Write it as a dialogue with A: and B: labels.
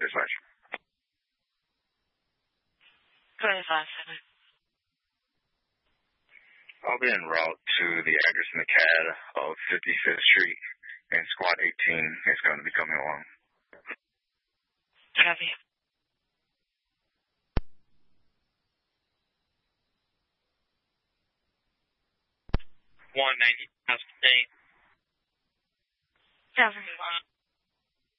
A: dispatch.
B: 25-7.
A: I'll be en route to the address in the CAD of 55th Street, and Squad 18 is going to be coming along.
B: Copy.
C: 190,000 day.
B: 7.